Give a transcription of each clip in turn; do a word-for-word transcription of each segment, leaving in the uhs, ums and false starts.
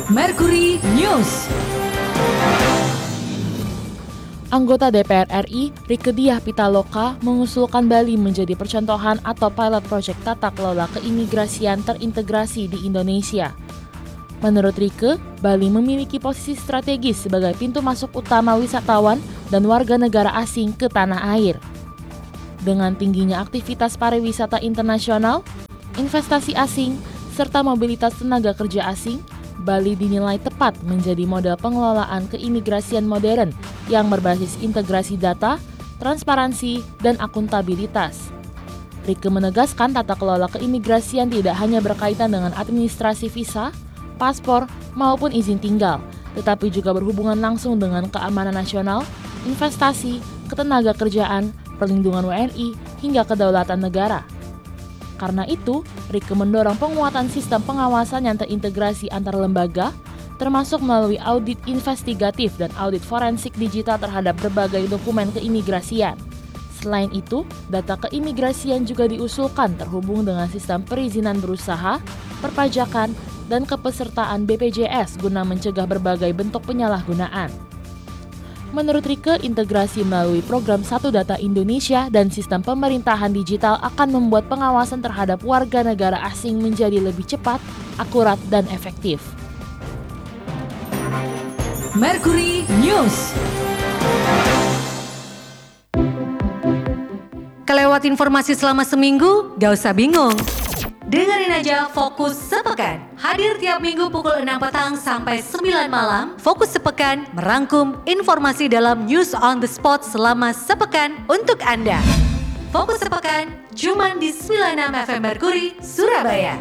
Mercury News. Anggota D P R R I, Rieke Diah Pitaloka, mengusulkan Bali menjadi percontohan atau pilot project tata kelola keimigrasian terintegrasi di Indonesia. Menurut Rieke, Bali memiliki posisi strategis sebagai pintu masuk utama wisatawan dan warga negara asing ke tanah air. Dengan tingginya aktivitas pariwisata internasional, investasi asing, serta mobilitas tenaga kerja asing, Bali dinilai tepat menjadi model pengelolaan keimigrasian modern yang berbasis integrasi data, transparansi, dan akuntabilitas. Rieke menegaskan tata kelola keimigrasian tidak hanya berkaitan dengan administrasi visa, paspor, maupun izin tinggal, tetapi juga berhubungan langsung dengan keamanan nasional, investasi, ketenaga kerjaan, perlindungan W N I, hingga kedaulatan negara. Karena itu, Rieke mendorong penguatan sistem pengawasan yang terintegrasi antar lembaga, termasuk melalui audit investigatif dan audit forensik digital terhadap berbagai dokumen keimigrasian. Selain itu, data keimigrasian juga diusulkan terhubung dengan sistem perizinan berusaha, perpajakan, dan kepesertaan B P J S guna mencegah berbagai bentuk penyalahgunaan. Menurut Rieke, integrasi melalui program Satu Data Indonesia dan sistem pemerintahan digital akan membuat pengawasan terhadap warga negara asing menjadi lebih cepat, akurat, dan efektif. Mercury News. Kelewat informasi selama seminggu? Gak usah bingung. Dengerin aja Fokus Sepekan. Hadir tiap minggu pukul enam petang sampai sembilan malam. Fokus Sepekan merangkum informasi dalam News on the Spot selama sepekan untuk Anda. Fokus Sepekan, cuma di sembilan puluh enam F M Mercury, Surabaya.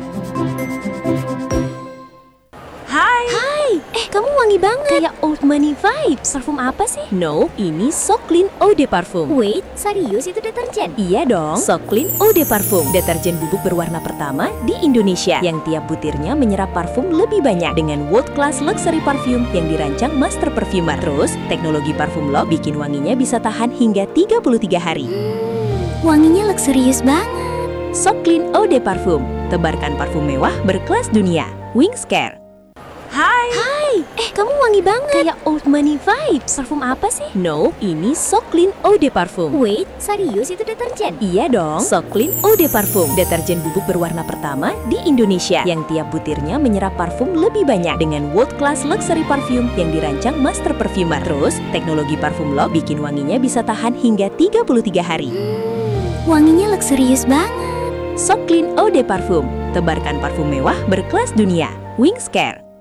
Hai. Hai. Eh, kamu wangi banget. Kayak old money vibes. Parfum apa sih? No, ini So Clean Eau de Parfum. Wait, serius itu deterjen? Iya dong. So Clean Eau de Parfum, deterjen bubuk berwarna pertama di Indonesia yang tiap butirnya menyerap parfum lebih banyak dengan world class luxury parfum yang dirancang master perfumer. Terus, teknologi parfum lock bikin wanginya bisa tahan hingga tiga puluh tiga hari. Hmm, wanginya luxurious banget. So Clean Eau de Parfum, tebarkan parfum mewah berkelas dunia. Wings Care. Hai. Hai. Eh, kamu wangi banget. Kayak old money vibes. Parfum apa sih? No, ini So Clean Eau de Parfum. Wait, serius itu deterjen? Iya dong. So Clean Eau de Parfum, deterjen bubuk berwarna pertama di Indonesia yang tiap butirnya menyerap parfum lebih banyak dengan world class luxury parfum yang dirancang master perfumer. Terus, teknologi parfum lock bikin wanginya bisa tahan hingga tiga puluh tiga hari. Hmm, wanginya luxurious banget. So Clean Eau de Parfum, tebarkan parfum mewah berkelas dunia. Wings Care.